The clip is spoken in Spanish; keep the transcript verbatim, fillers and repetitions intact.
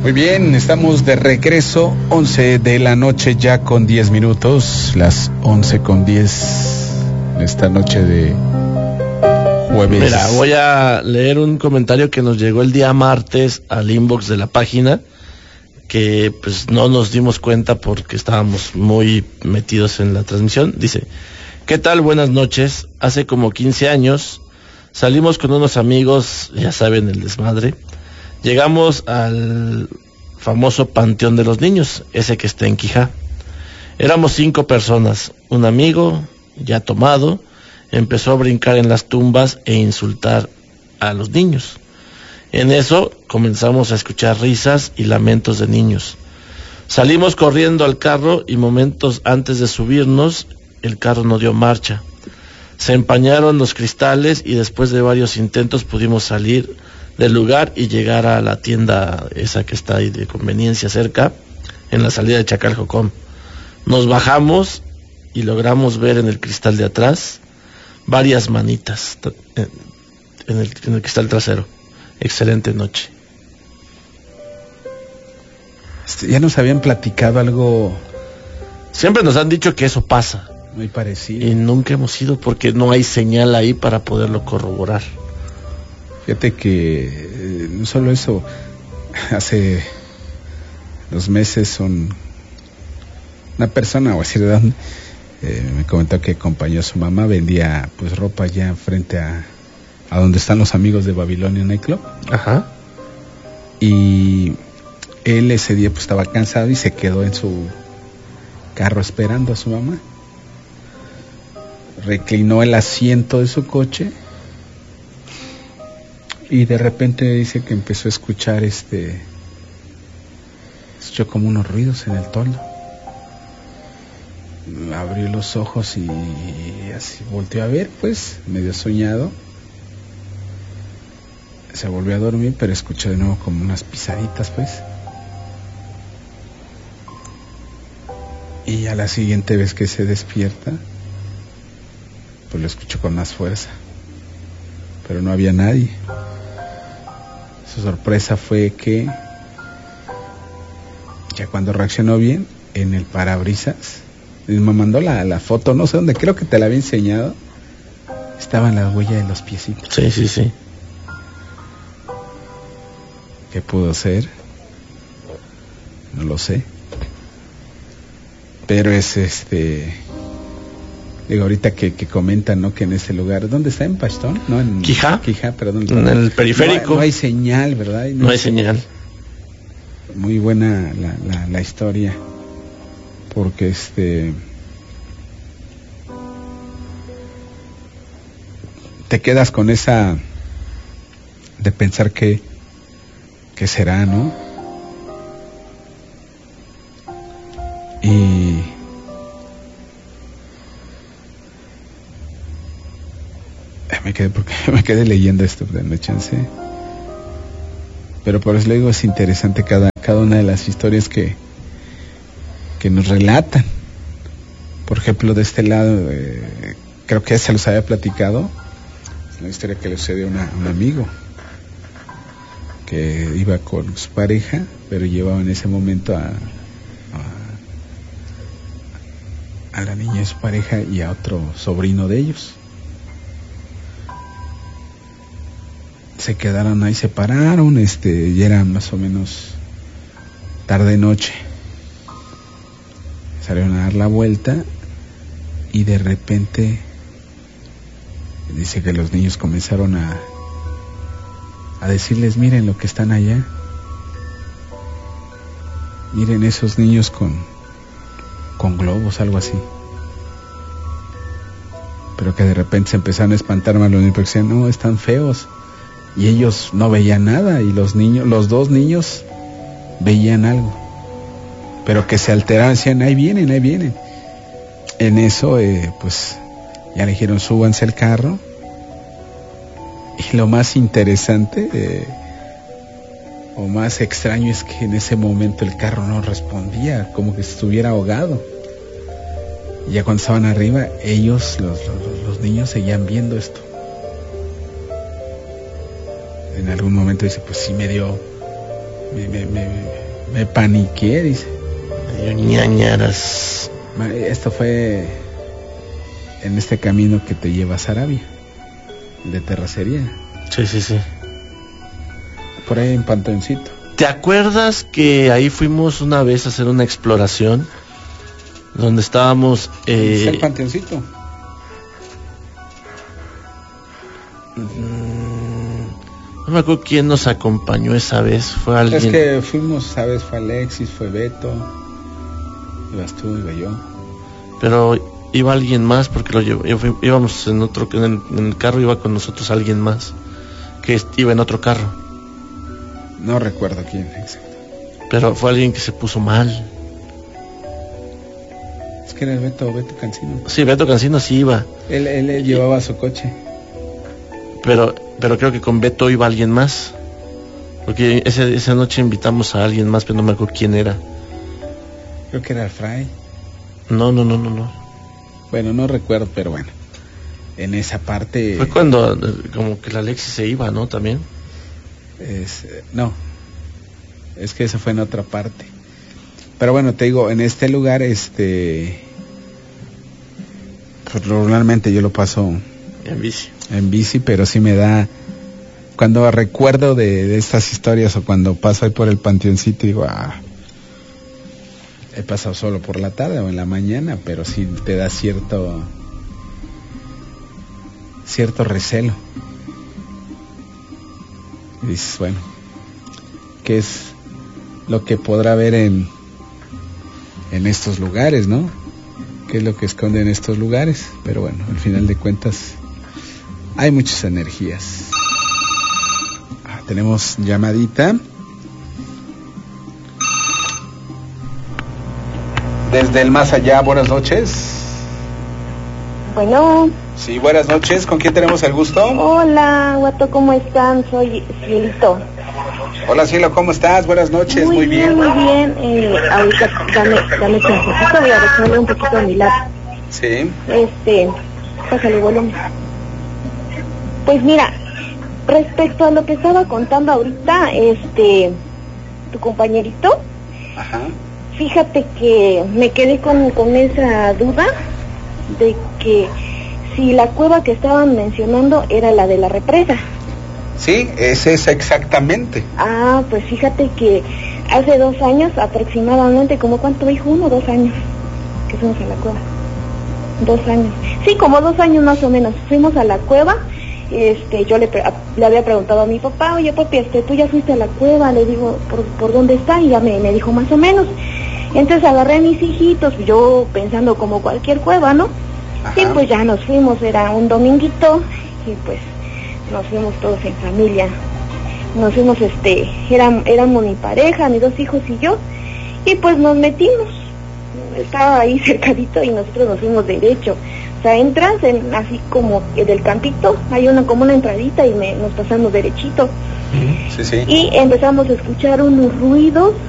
Muy bien, estamos de regreso, once de la noche ya con diez minutos, las once con diez, esta noche de jueves. Mira, voy a leer un comentario que nos llegó el día martes al inbox de la página, que pues no nos dimos cuenta porque estábamos muy metidos en la transmisión. Dice: ¿qué tal? Buenas noches. Hace como quince años salimos con unos amigos, ya saben, el desmadre. Llegamos al famoso Panteón de los Niños, ese que está en Quijá. Éramos cinco personas. Un amigo, ya tomado, empezó a brincar en las tumbas e insultar a los niños. En eso comenzamos a escuchar risas y lamentos de niños. Salimos corriendo al carro y momentos antes de subirnos, el carro no dio marcha. Se empañaron los cristales y después de varios intentos pudimos salir del lugar y llegar a la tienda esa que está ahí de conveniencia cerca, en la salida de Chacalcocom. Nos bajamos y logramos ver en el cristal de atrás varias manitas en el, en el cristal trasero. Excelente noche. Este, ya nos habían platicado algo. Siempre nos han dicho que eso pasa. Muy parecido. Y nunca hemos ido porque no hay señal ahí para poderlo corroborar. Fíjate que eh, no solo eso, hace dos meses un, una persona, o así de edad, eh, me comentó que acompañó a su mamá, vendía pues ropa allá frente a, a donde están los amigos de Babilonia Nightclub. Ajá. Y él ese día pues estaba cansado y se quedó en su carro esperando a su mamá. Reclinó el asiento de su coche y de repente dice que empezó a escuchar este escuchó como unos ruidos en el toldo. Abrió los ojos y así volteó a ver, pues medio soñado. Se volvió a dormir, pero escuchó de nuevo como unas pisaditas, pues. Y a la siguiente vez que se despierta, pues lo escuchó con más fuerza, pero no había nadie. Su sorpresa fue que ya cuando reaccionó bien, en el parabrisas, me mandó la, la foto, no sé dónde, creo que te la había enseñado, estaban las huellas de los piecitos. Sí, sí, sí. ¿Qué pudo ser? No lo sé. Pero es este... Digo, ahorita que, que comentan, ¿no? Que en ese lugar... ¿Dónde está? ¿En Pastón? No, en... Quijá. Quijá, perdón. En el periférico. No, no hay señal, ¿verdad? No, no hay señal. Muy buena la, la, la historia. Porque este... te quedas con esa... de pensar que... que será, ¿no? Y... me quedé porque me quedé leyendo esto, denme chance. Pero por eso le digo, es interesante cada, cada una de las historias que, que nos relatan. Por ejemplo, de este lado, eh, creo que se los había platicado. Es una historia que le sucedió a una, un amigo que iba con su pareja, pero llevaba en ese momento a, a, a la niña de su pareja y a otro sobrino de ellos. Se quedaron ahí, se pararon, este, ya era más o menos tarde noche. Salieron a dar la vuelta y de repente dice que los niños comenzaron a a decirles, miren lo que están allá, miren esos niños con con globos, algo así. Pero que de repente se empezaron a espantar más los niños porque decían, no, están feos. Y ellos no veían nada y los niños, los dos niños veían algo, pero que se alteraban, decían, ahí vienen, ahí vienen. En eso, eh, pues, ya le dijeron, súbanse al carro. Y lo más interesante, eh, o más extraño, es que en ese momento el carro no respondía, como que estuviera ahogado. Y ya cuando estaban arriba, ellos, los, los, los niños, seguían viendo esto. En algún momento dice, pues sí me dio Me, me, me, me paniqué, dice. Me dio ñañaras. Esto fue en este camino que te lleva a Sarabia, de terracería. Sí, sí, sí. Por ahí en Panteoncito. ¿Te acuerdas que ahí fuimos una vez a hacer una exploración? Donde estábamos... Eh... ¿Es el Panteoncito? No me acuerdo quién nos acompañó esa vez. Fue alguien... Es que fuimos, ¿sabes? Fue Alexis, fue Beto. Ibas tú, iba yo. Pero iba alguien más porque lo llevo, yo fui, íbamos en otro... En el, en el carro iba con nosotros alguien más. Que iba en otro carro. No recuerdo quién, exacto. Pero fue alguien que se puso mal. Es que era el Beto, Beto Cancino. Sí, Beto Cancino sí iba. Él, él, él llevaba su coche. Pero pero creo que con Beto iba alguien más. Porque ese, esa noche invitamos a alguien más, pero no me acuerdo quién era. Creo que era el Fray. No, no, no, no, no. Bueno, no recuerdo, pero bueno. En esa parte... Fue cuando como que la Alexis se iba, ¿no? También. Es, no. Es que eso fue en otra parte. Pero bueno, te digo, en este lugar, este... Pues normalmente yo lo paso... En bici. En bici, pero sí me da... Cuando recuerdo de, de estas historias o cuando paso ahí por el Panteoncito, digo, ah... He pasado solo por la tarde o en la mañana, pero sí te da cierto... cierto recelo. Y dices, bueno, ¿qué es lo que podrá haber en en estos lugares, no? ¿Qué es lo que esconden estos lugares? Pero bueno, al final de cuentas hay muchas energías. Ah, tenemos llamadita desde el más allá. Buenas noches. Bueno. Sí, buenas noches. ¿Con quién tenemos el gusto? Hola, Guato, ¿cómo están? Soy Cielito. Hola, Cielo, ¿cómo estás? Buenas noches, muy, muy bien. Muy bien, eh, ahorita dame, dame chancecito, voy a dejarle un poquito a mi lado. Sí. Este, pásale volumen. Pues mira, respecto a lo que estaba contando ahorita, este, tu compañerito. Ajá. Fíjate que me quedé con, con esa duda de que si la cueva que estaban mencionando era la de la represa. Sí, es esa exactamente. Ah, pues fíjate que hace dos años aproximadamente, ¿como cuánto dijo? Uno o dos años que fuimos a la cueva. Dos años. Sí, como dos años más o menos. Fuimos a la cueva. Este, yo le, le había preguntado a mi papá, oye papi, este, tú ya fuiste a la cueva, le digo, ¿por, por dónde está? Y ya me, me dijo más o menos. Entonces agarré a mis hijitos, yo pensando como cualquier cueva, ¿no? Ajá. Y pues ya nos fuimos, era un dominguito, y pues nos fuimos todos en familia. Nos fuimos, este, eran, éramos mi pareja, mis dos hijos y yo, y pues nos metimos. Estaba ahí cercadito y nosotros nos fuimos derecho. O sea, entras en, así como del campito, hay una como una entradita y me, nos pasamos derechito. Sí, sí. Y empezamos a escuchar unos ruidos